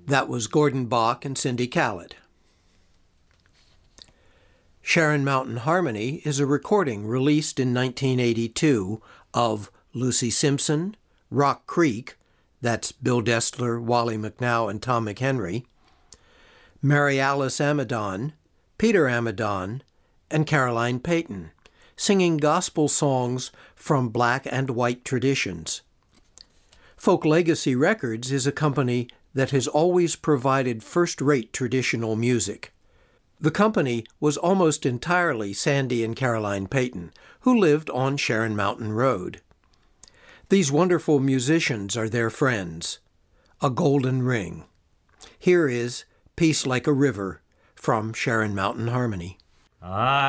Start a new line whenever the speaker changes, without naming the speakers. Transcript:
That was Gordon Bach and Cindy Kallett. Sharon Mountain Harmony is a recording released in 1982 of Lucy Simpson, Rock Creek, that's Bill Destler, Wally McNow, and Tom McHenry, Mary Alice Amadon, Peter Amadon, and Caroline Payton, singing gospel songs from black and white traditions. Folk Legacy Records is a company that has always provided first-rate traditional music. The company was almost entirely Sandy and Caroline Payton, who lived on Sharon Mountain Road. These wonderful musicians are their friends. A Golden Ring. Here is Peace Like a River from Sharon Mountain Harmony.